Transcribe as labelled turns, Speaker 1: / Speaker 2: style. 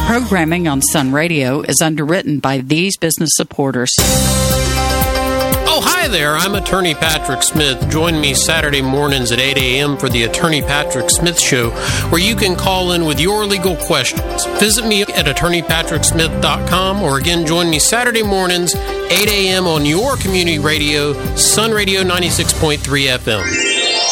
Speaker 1: Programming on Sun Radio is underwritten by these business supporters.
Speaker 2: Oh, hi there. I'm Attorney Patrick Smith. Join me Saturday mornings at 8 a.m. for the Attorney Patrick Smith Show, where you can call in with your legal questions. Visit me at attorneypatricksmith.com, or again, join me Saturday mornings, 8 a.m. on your community radio, Sun Radio 96.3 FM.